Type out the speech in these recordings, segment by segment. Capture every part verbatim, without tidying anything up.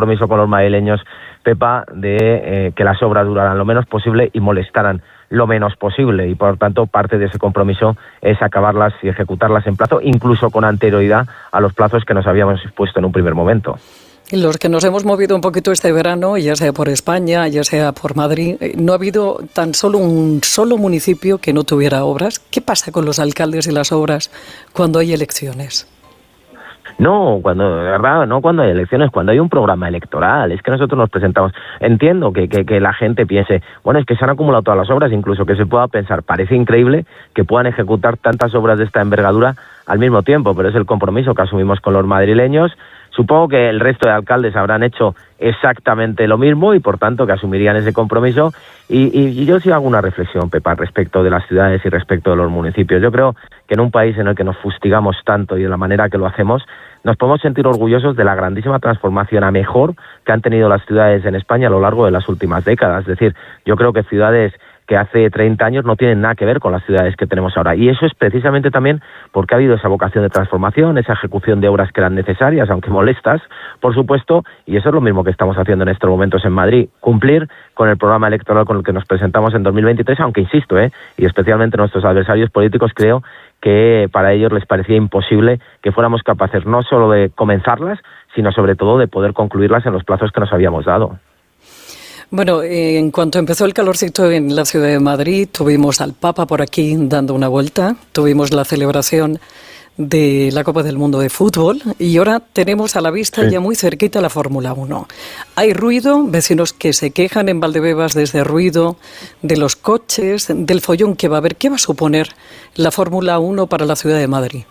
compromiso con los madrileños, Pepa, de eh, que las obras duraran lo menos posible y molestaran lo menos posible, y por tanto parte de ese compromiso es acabarlas y ejecutarlas en plazo, incluso con anterioridad a los plazos que nos habíamos puesto en un primer momento. Los que nos hemos movido un poquito este verano, ya sea por España, ya sea por Madrid, no ha habido tan solo un solo municipio que no tuviera obras. ¿Qué pasa con los alcaldes y las obras cuando hay elecciones? No, cuando, de verdad, no cuando hay elecciones, cuando hay un programa electoral. Es que nosotros nos presentamos. Entiendo que, que, que la gente piense, bueno, es que se han acumulado todas las obras, incluso que se pueda pensar, parece increíble que puedan ejecutar tantas obras de esta envergadura al mismo tiempo, pero es el compromiso que asumimos con los madrileños. Supongo que el resto de alcaldes habrán hecho exactamente lo mismo y, por tanto, que asumirían ese compromiso. Y, y, y yo sí hago una reflexión, Pepa, respecto de las ciudades y respecto de los municipios. Yo creo que en un país en el que nos fustigamos tanto y de la manera que lo hacemos, nos podemos sentir orgullosos de la grandísima transformación a mejor que han tenido las ciudades en España a lo largo de las últimas décadas. Es decir, yo creo que ciudades que hace treinta años no tienen nada que ver con las ciudades que tenemos ahora. Y eso es precisamente también porque ha habido esa vocación de transformación, esa ejecución de obras que eran necesarias, aunque molestas, por supuesto, y eso es lo mismo que estamos haciendo en estos momentos en Madrid, cumplir con el programa electoral con el que nos presentamos en dos mil veintitrés, aunque insisto, ¿eh? y especialmente nuestros adversarios políticos, creo que para ellos les parecía imposible que fuéramos capaces no solo de comenzarlas, sino sobre todo de poder concluirlas en los plazos que nos habíamos dado. Bueno, en cuanto empezó el calorcito en la ciudad de Madrid, tuvimos al Papa por aquí dando una vuelta, tuvimos la celebración de la Copa del Mundo de Fútbol y ahora tenemos a la vista sí. ya muy cerquita la Fórmula uno. Hay ruido, vecinos que se quejan en Valdebebas de ese ruido, de los coches, del follón que va a haber. ¿Qué va a suponer la Fórmula uno para la ciudad de Madrid?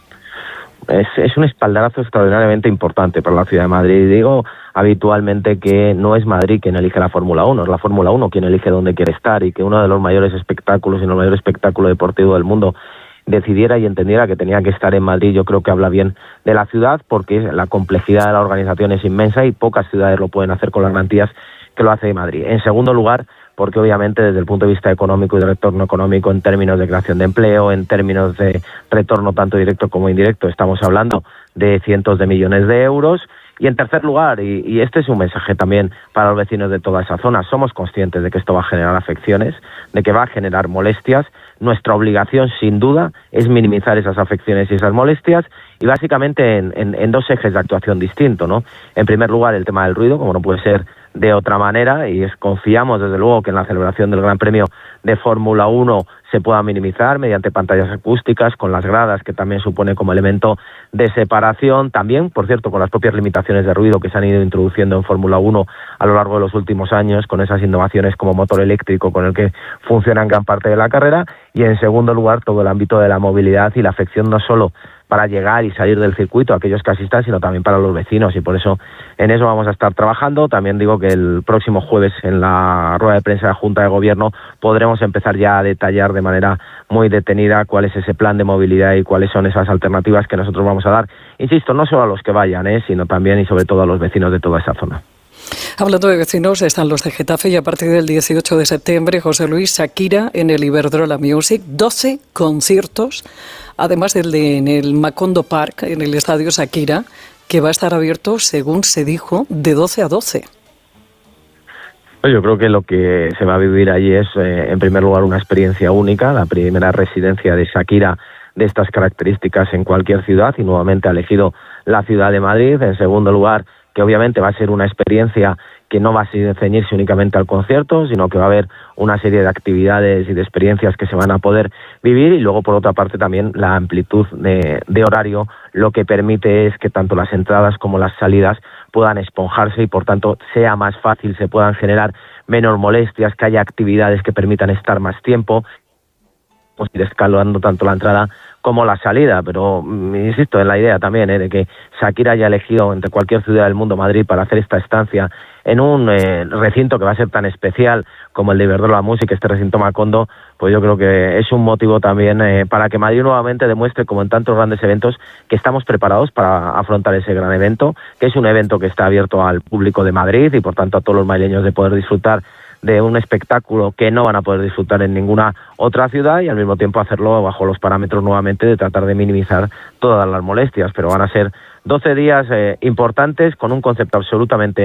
Es, es un espaldarazo extraordinariamente importante para la ciudad de Madrid. Digo habitualmente que no es Madrid quien elige la Fórmula uno, es la Fórmula uno quien elige dónde quiere estar, y que uno de los mayores espectáculos y el mayor espectáculo deportivo del mundo decidiera y entendiera que tenía que estar en Madrid. Yo creo que habla bien de la ciudad, porque la complejidad de la organización es inmensa y pocas ciudades lo pueden hacer con las garantías que lo hace Madrid. En segundo lugar, porque obviamente desde el punto de vista económico y de retorno económico, en términos de creación de empleo, en términos de retorno tanto directo como indirecto, estamos hablando de cientos de millones de euros. Y en tercer lugar, y, y este es un mensaje también para los vecinos de toda esa zona, somos conscientes de que esto va a generar afecciones, de que va a generar molestias. Nuestra obligación, sin duda, es minimizar esas afecciones y esas molestias, y básicamente en, en, en dos ejes de actuación distintos, ¿no? En primer lugar, el tema del ruido, como no puede ser de otra manera, y es, confiamos desde luego que en la celebración del Gran Premio de Fórmula uno se pueda minimizar mediante pantallas acústicas, con las gradas, que también supone como elemento de separación, también, por cierto, con las propias limitaciones de ruido que se han ido introduciendo en Fórmula uno a lo largo de los últimos años, con esas innovaciones como motor eléctrico con el que funciona en gran parte de la carrera. Y en segundo lugar, todo el ámbito de la movilidad y la afección no solo para llegar y salir del circuito a aquellos que asistan, sino también para los vecinos, y por eso en eso vamos a estar trabajando. También digo que el próximo jueves, en la rueda de prensa de la Junta de Gobierno, podremos empezar ya a detallar de manera muy detenida cuál es ese plan de movilidad y cuáles son esas alternativas que nosotros vamos a dar, insisto, no solo a los que vayan, ¿eh? sino también y sobre todo a los vecinos de toda esa zona. Hablando de vecinos, están los de Getafe, y a partir del dieciocho de septiembre, José Luis, Shakira en el Iberdrola Music, doce conciertos, además del de en el Macondo Park, en el estadio Shakira, que va a estar abierto, según se dijo, de doce a doce. Yo creo que lo que se va a vivir allí es, eh, en primer lugar, una experiencia única, la primera residencia de Shakira de estas características en cualquier ciudad, y nuevamente ha elegido la ciudad de Madrid. En segundo lugar, que obviamente va a ser una experiencia que no va a ceñirse únicamente al concierto, sino que va a haber una serie de actividades y de experiencias que se van a poder vivir. Y luego, por otra parte, también la amplitud de, de horario, lo que permite es que tanto las entradas como las salidas puedan esponjarse y, por tanto, sea más fácil, se puedan generar menos molestias, que haya actividades que permitan estar más tiempo, pues ir escalando tanto la entrada como la salida. Pero insisto en la idea también, ¿eh? de que Shakira haya elegido entre cualquier ciudad del mundo Madrid para hacer esta estancia en un eh, recinto que va a ser tan especial como el de Iberdrola Music, este recinto Macondo. Pues yo creo que es un motivo también eh, para que Madrid nuevamente demuestre, como en tantos grandes eventos, que estamos preparados para afrontar ese gran evento, que es un evento que está abierto al público de Madrid y por tanto a todos los madrileños de poder disfrutar de un espectáculo que no van a poder disfrutar en ninguna otra ciudad, y al mismo tiempo hacerlo bajo los parámetros nuevamente de tratar de minimizar todas las molestias. Pero van a ser doce días eh, importantes, con un concepto absolutamente